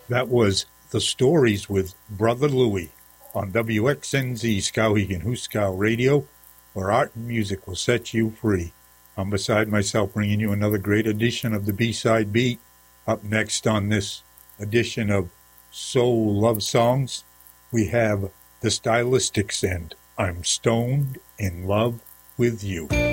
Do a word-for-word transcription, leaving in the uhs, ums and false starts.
That was The Stories with Brother Louie on W X N Z Skowhegan Huskow Radio, where art and music will set you free. I'm beside myself bringing you another great edition of the B-Side Beat. Up next on this edition of Soul Love Songs, we have The Stylistics and I'm Stoned in Love with You.